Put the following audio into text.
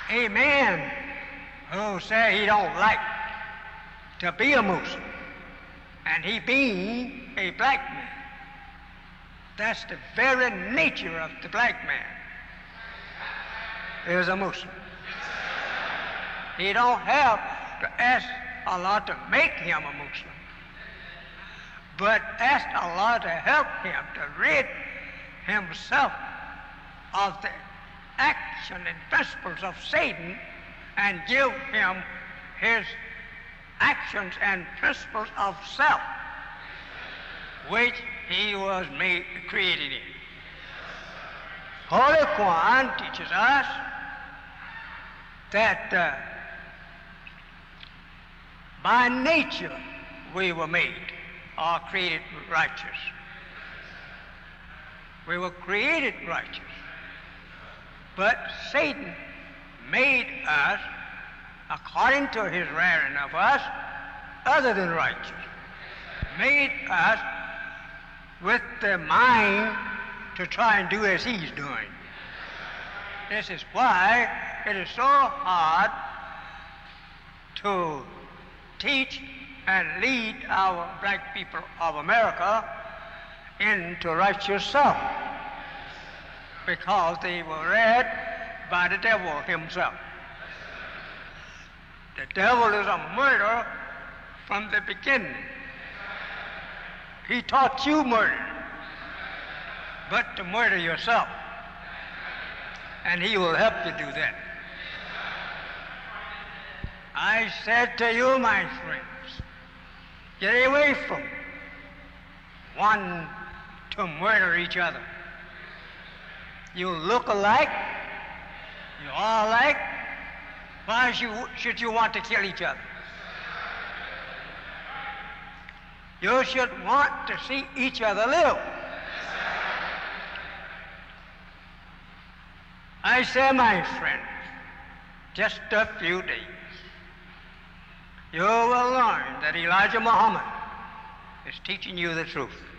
a man who say he don't like to be a Muslim, and he being a black man. That's the very nature of the black man, is a Muslim. He don't have to ask Allah to make him a Muslim, but ask Allah to help him to rid himself of the action and principles of Satan and give him his actions and principles of self, which he was created in. Holy Quran teaches us that by nature we were made or created righteous. We were created righteous. But Satan made us, according to his rearing of us, other than righteous. Made us with the mind to try and do as he's doing. This is why it is so hard to teach and lead our black people of America into righteous self, because they were reared by the devil himself. The devil is a murderer from the beginning. He taught you murder, but to murder yourself. And he will help you do that. I said to you, my friends, get away from one to murder each other. You look alike, you are alike. Why should you want to kill each other? You should want to see each other live. I say, my friends, just a few days, you will learn that Elijah Muhammad is teaching you the truth.